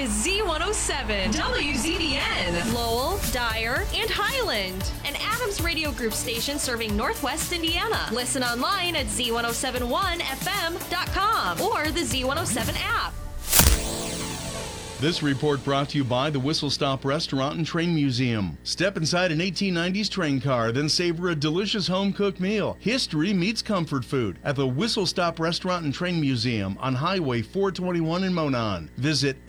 is Z107, WZDN, Lowell, Dyer, and Highland, an Adams Radio Group station serving Northwest Indiana. Listen online at Z1071FM.com or the Z107 app. This report brought to you by the Whistle Stop Restaurant and Train Museum. Step inside an 1890s train car, then savor a delicious home-cooked meal. History meets comfort food at the Whistle Stop Restaurant and Train Museum on Highway 421 in Monon. Visit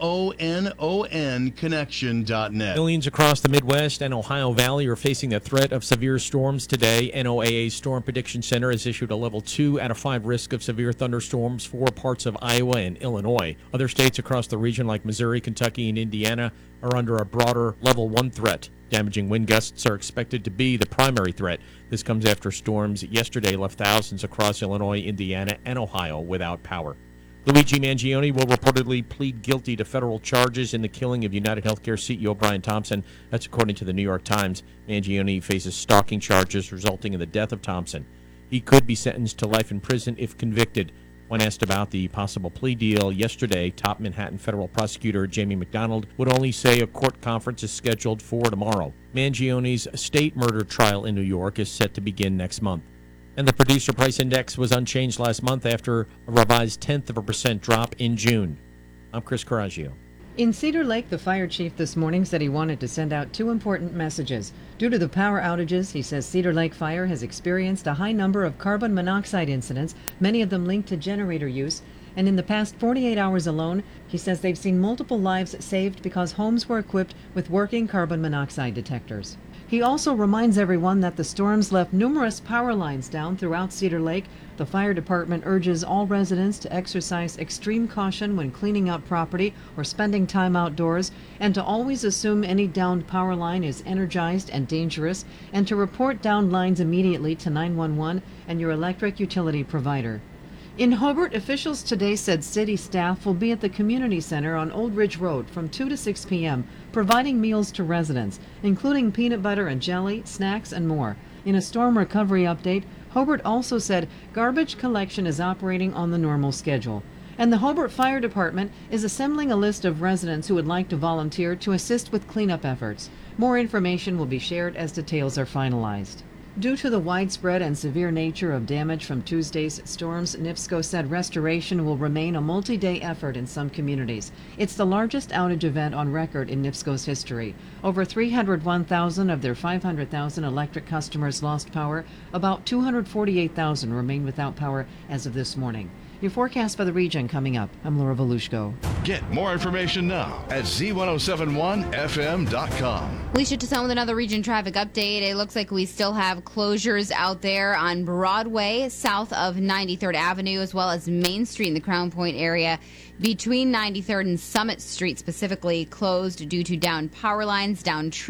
MONONconnection.net. Millions across the Midwest and Ohio Valley are facing the threat of severe storms today. NOAA's Storm Prediction Center has issued a level 2 out of 5 risk of severe thunderstorms for parts of Iowa and Illinois. Other states across the region like Missouri, Kentucky, and Indiana are under a broader level 1 threat. Damaging wind gusts are expected to be the primary threat. This comes after storms yesterday left thousands across Illinois, Indiana, and Ohio without power. Luigi Mangione will reportedly plead guilty to federal charges in the killing of United Healthcare CEO Brian Thompson. That's according to the New York Times. Mangione faces stalking charges resulting in the death of Thompson. He could be sentenced to life in prison if convicted. When asked about the possible plea deal yesterday, top Manhattan federal prosecutor Jamie McDonald would only say a court conference is scheduled for tomorrow. Mangione's state murder trial in New York is set to begin next month. And the producer price index was unchanged last month after a revised 0.1% drop in June. I'm Chris Coraggio. In Cedar Lake, the fire chief this morning said he wanted to send out 2 important messages. Due to the power outages, he says Cedar Lake Fire has experienced a high number of carbon monoxide incidents, many of them linked to generator use. And in the past 48 hours alone, he says they've seen multiple lives saved because homes were equipped with working carbon monoxide detectors. He also reminds everyone that the storms left numerous power lines down throughout Cedar Lake. The fire department urges all residents to exercise extreme caution when cleaning out property or spending time outdoors, and to always assume any downed power line is energized and dangerous, and to report downed lines immediately to 911 and your electric utility provider. In Hobart, officials today said city staff will be at the community center on Old Ridge Road from 2 to 6 p.m., providing meals to residents, including peanut butter and jelly, snacks, and more. In a storm recovery update, Hobart also said garbage collection is operating on the normal schedule. And the Hobart Fire Department is assembling a list of residents who would like to volunteer to assist with cleanup efforts. More information will be shared as details are finalized. Due to the widespread and severe nature of damage from Tuesday's storms, NIPSCO said restoration will remain a multi-day effort in some communities. It's the largest outage event on record in NIPSCO's history. Over 301,000 of their 500,000 electric customers lost power. About 248,000 remain without power as of this morning. Your forecast for the region coming up. I'm Laura Volushko. Get more information now at Z1071FM.com. Alicia Toussaint with another region traffic update. It looks like we still have closures out there on Broadway, south of 93rd Avenue, as well as Main Street in the Crown Point area. Between 93rd and Summit Street specifically closed due to down power lines, down trees.